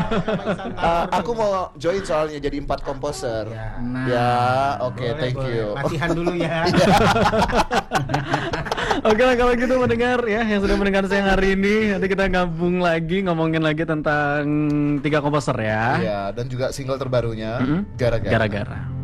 Aku mau join soalnya jadi 4 komposer. Nah, Ya, oke, thank you. Latihan dulu ya. Oke lah kalau gitu mendengar ya yang sudah mendengar siang hari ini, nanti kita gabung lagi ngomongin lagi tentang 3 komposer ya. Iya, dan juga single terbarunya Mm-mm. Gara-gara. Gara-gara.